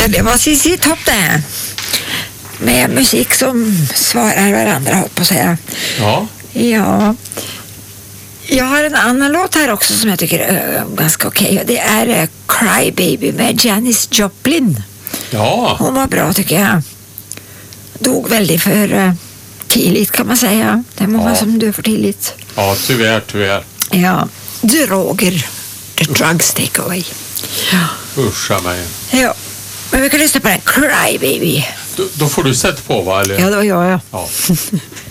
Ja, det var ZZ Top det. Med musik som svarar varandra, hoppas jag säga. Ja. Ja. Jag har en annan låt här också som jag tycker är ganska okej. Det är Cry Baby med Janis Joplin. Ja. Hon var bra tycker jag. Dog väldigt för tidigt kan man säga. Det är många som dör för tidigt. Ja, tyvärr. Ja. Droger. The drugs take away. Ja. Uscha mig. Ja. Men vi kan lyssna på den. Cry Baby. Då får du sätta på, va? Eller? Ja, då gör jag. Ja.